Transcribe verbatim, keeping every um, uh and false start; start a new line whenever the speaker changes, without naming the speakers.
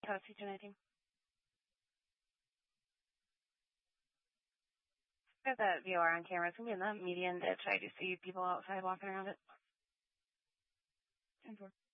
Tower C two nineteen. Got that V O R on camera. It's gonna be in the median ditch. I do see people outside walking around it. ten four.